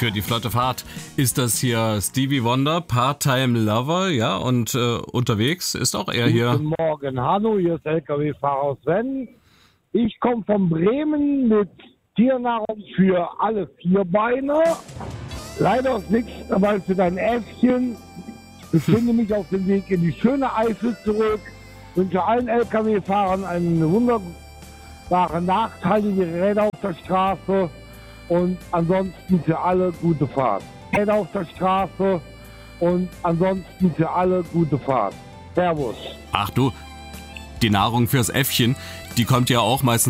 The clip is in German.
für die flotte Fahrt ist das hier Stevie Wonder, Part-Time Lover, ja, und unterwegs ist auch er hier. Guten Morgen, Hanno, hier ist LKW-Fahrer Sven. Ich komme von Bremen mit Tiernahrung für alle Vierbeine. Leider ist nichts dabei für dein Äffchen. Ich befinde mich auf dem Weg in die schöne Eifel zurück. Wünsche allen LKW-Fahrern eine wunderbare, nachteilige Räder auf der Straße und ansonsten für alle gute Fahrt. Räder auf der Straße und ansonsten für alle gute Fahrt. Servus. Ach du, die Nahrung fürs Äffchen, die kommt ja auch meistens